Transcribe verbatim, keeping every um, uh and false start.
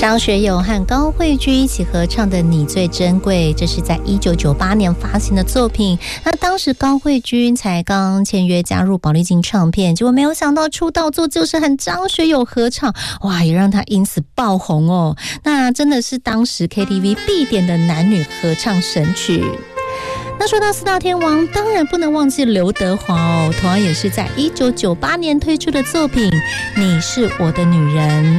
张学友和高慧君一起合唱的《你最珍贵》，这是在一九九八年发行的作品。那当时高慧君才刚签约加入宝丽金唱片，结果没有想到出道作就是和张学友合唱，哇，也让他因此爆红哦。那真的是当时 K T V 必点的男女合唱神曲。那说到四大天王，当然不能忘记刘德华哦，同样也是在一九九八年推出的作品《你是我的女人》。